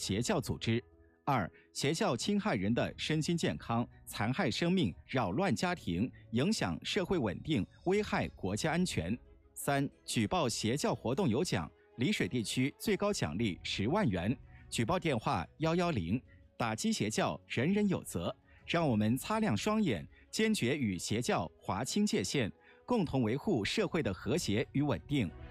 邪教组织。2、邪教侵害人的身心健康，残害生命，扰乱家庭，影响社会稳定，危害国家安全。3、举报邪教活动有奖，丽水地区最高奖励10万元。举报电话110，打击邪教，人人有责。让我们擦亮双眼，坚决与邪教划清界限，共同维护社会的和谐与稳定。